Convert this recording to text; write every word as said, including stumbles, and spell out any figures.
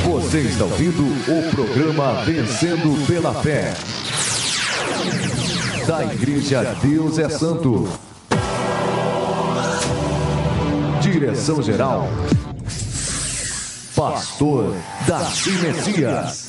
Você está ouvindo o programa Vencendo pela Fé, da Igreja Deus é Santo. Direção-geral, Pastor Darcy Messias.